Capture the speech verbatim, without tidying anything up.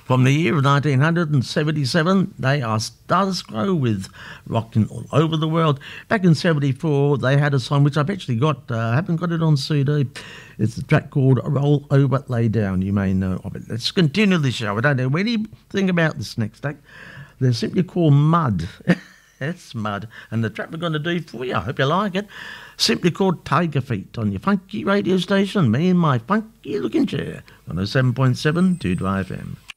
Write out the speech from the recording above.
From the year of nineteen seventy-seven, they are status quo with rocking all over the world. Back in seventy-four, they had a song which I've actually got, I uh, haven't got it on C D. It's a track called Roll Over, Lay Down. You may know of it. Let's continue the show. I don't know anything about this next act. They're simply called Mud. It's Mud. And the track we're going to do for you, I hope you like it, simply called Tiger Feet on your funky radio station. Me and my funky looking chair on oh seven point seven Two Drive F M.